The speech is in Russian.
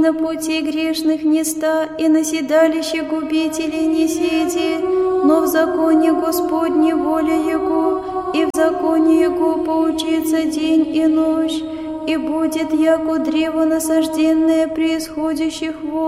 на пути грешных не ста, и на седалище губителей не седи, но в законе Господне воля Его, и в законе Его поучится день и ночь, и будет яко древо насажденное при исходящих вод,